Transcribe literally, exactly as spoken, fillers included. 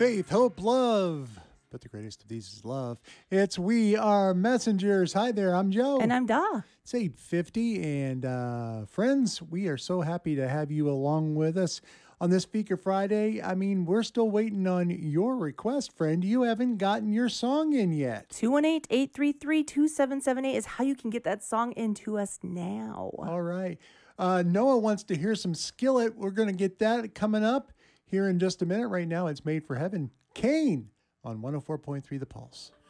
faith, hope, love. But the greatest of these is love. It's We Are Messengers. Hi there, I'm Joe. And I'm Da. It's eight fifty, and uh, friends, we are so happy to have you along with us on this Speaker Friday. I mean, we're still waiting on your request, friend. You haven't gotten your song in yet. two one eight, eight three three, two seven seven eight is how you can get that song into us now. All right. Uh, Noah wants to hear some Skillet. We're going to get that coming up here in just a minute. Right now, it's Made for Heaven. Kane on one oh four point three The Pulse.